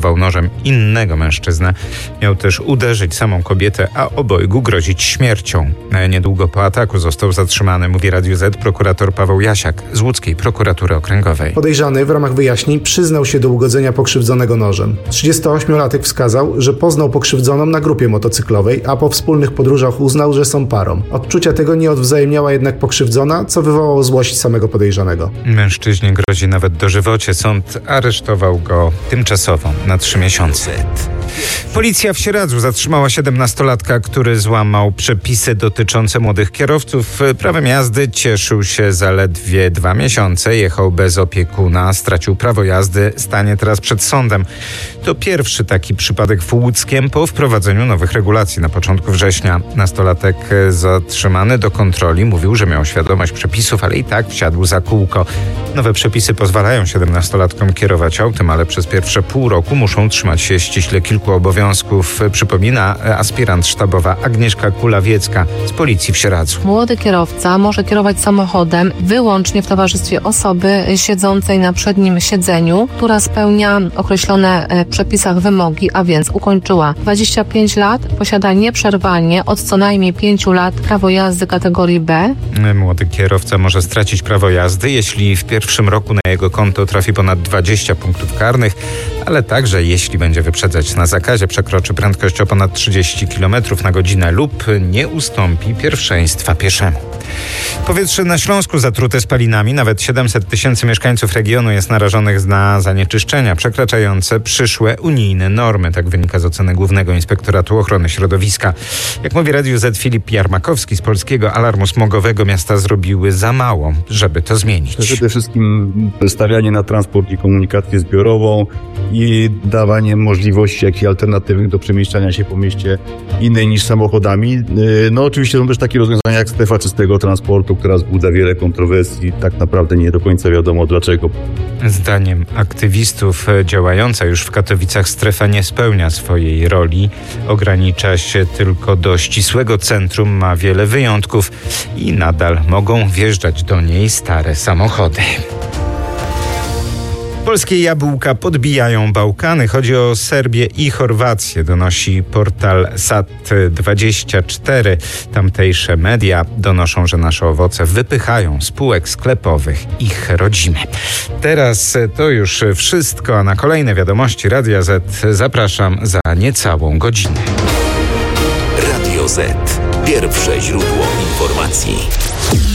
nożem innego mężczyznę. Miał też uderzyć samą kobietę, a obojgu grozić śmiercią. Niedługo po ataku został zatrzymany, mówi Radiu Z prokurator Paweł Jasiak z łódzkiej prokuratury okręgowej. Podejrzany w ramach wyjaśnień przyznał się do ugodzenia pokrzywdzonego nożem. 38-latek wskazał, że poznał pokrzywdzoną na grupie motocyklowej, a po wspólnych podróżach uznał, że są parą. Odczucia tego nie odwzajemniała jednak pokrzywdzona, co wywołało złość samego podejrzanego. Mężczyźnie grozi nawet dożywocie. Sąd aresztował go tymczasowo na 3 miesiące. Policja w Sieradzu zatrzymała 17-latka, który złamał przepisy dotyczące młodych kierowców. Prawem jazdy cieszył się zaledwie 2 miesiące. Jechał bez opiekuna, stracił prawo jazdy, stanie teraz przed sądem. To pierwszy taki przypadek w Łódzkiem po wprowadzeniu nowych regulacji na początku września. Nastolatek zatrzymany do kontroli mówił, że miał świadomość przepisów, ale i tak wsiadł za kółko. Nowe przepisy pozwalają 17-latkom kierować autem, ale przez pierwsze pół roku muszą trzymać się ściśle kilku obowiązków, przypomina aspirant sztabowa Agnieszka Kulawiecka z policji w Sieradzu. Młody kierowca może kierować samochodem wyłącznie w towarzystwie osoby siedzącej na przednim siedzeniu, która spełnia określone w przepisach wymogi, a więc ukończyła 25 lat, posiada nieprzerwanie od co najmniej 5 lat prawo jazdy kategorii B. Młody kierowca może stracić prawo jazdy, jeśli w pierwszym roku na jego konto trafi ponad 20 punktów karnych, ale także jeśli będzie wyprzedzać na zakazie, przekroczy prędkość o ponad 30 km na godzinę lub nie ustąpi pierwszeństwa pieszemu. Powietrze na Śląsku zatrute spalinami. Nawet 700 000 mieszkańców regionu jest narażonych na zanieczyszczenia przekraczające przyszłe unijne normy. Tak wynika z oceny Głównego Inspektoratu Ochrony Środowiska. Jak mówi Radiu Z Filip Jarmakowski z Polskiego Alarmu Smogowego, miasta zrobiły za mało, żeby to zmienić. Przede wszystkim stawianie na transport i komunikację zbiorową i dawanie możliwości jakichś alternatywnych do przemieszczania się po mieście innej niż samochodami. No oczywiście są też takie rozwiązania jak strefa czystego transportu, która wzbudza wiele kontrowersji. Tak naprawdę nie do końca wiadomo dlaczego. Zdaniem aktywistów działająca już w Katowicach strefa nie spełnia swojej roli. Ogranicza się tylko do ścisłego centrum, ma wiele wyjątków i nadal mogą wjeżdżać do niej stare samochody. Polskie jabłka podbijają Bałkany. Chodzi o Serbię i Chorwację, donosi portal SAT24. Tamtejsze media donoszą, że nasze owoce wypychają z półek sklepowych ich rodzime. Teraz to już wszystko, a na kolejne wiadomości Radia Z zapraszam za niecałą godzinę. Radio Z. Pierwsze źródło informacji.